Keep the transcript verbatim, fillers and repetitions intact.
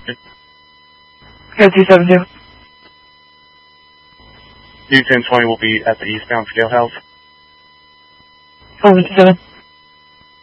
Go two seven two. U ten twenty will be at the eastbound scale house. Over two seven.